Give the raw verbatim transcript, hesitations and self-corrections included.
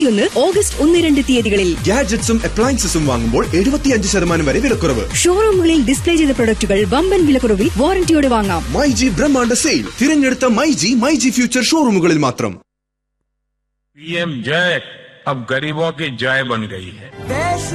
August ഒന്ന് രണ്ട് തീയതികളിൽ ഗാഡ്ജറ്റ്സും അപ്ലയൻസസും വാങ്ങുമ്പോൾ എഴുപത്തിയഞ്ച് ശതമാനം വരെ വിലക്കുറവ്. ഷോറൂമുകളിൽ ഡിസ്പ്ലേ ചെയ്ത പ്രൊഡക്റ്റുകൾ വമ്പൻ വിലക്കുറവിൽ വാറന്റിയോടെ വാങ്ങാം. മൈജി ബ്രഹ്മാണ്ഡ സെയിൽ. തിരഞ്ഞെടുത്ത മൈജി മൈജി ഫ്യൂച്ചർ ഷോറൂമുകളിൽ മാത്രം. पीएम जय अब गरीबों की जय बन गई है.